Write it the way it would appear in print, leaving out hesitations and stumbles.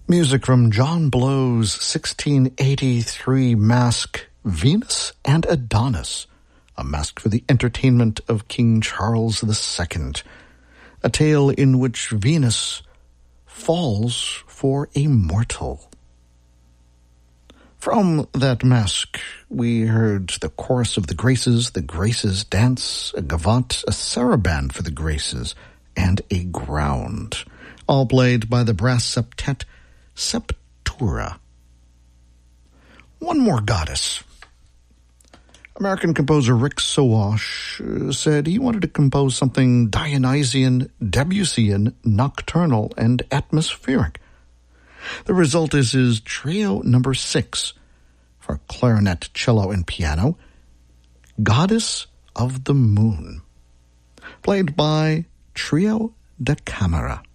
Music from John Blow's 1683 masque, Venus and Adonis, a masque for the entertainment of King Charles II, a tale in which Venus falls for a mortal. From that masque, we heard the chorus of the Graces dance, a gavotte, a saraband for the Graces, and a ground, all played by the brass septet Septura. One more goddess. American composer Rick Sowash said he wanted to compose something Dionysian, Debussyan, nocturnal, and atmospheric. The result is his Trio No. 6 for clarinet, cello, and piano, Goddess of the Moon, played by Trio da Camera.